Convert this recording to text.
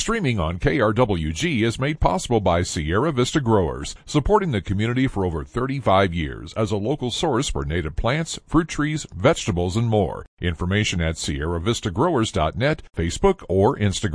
Streaming on KRWG is made possible by Sierra Vista Growers, supporting the community for over 35 years as a local source for native plants, fruit trees, vegetables, and more. Information at SierraVistaGrowers.net, Facebook, or Instagram.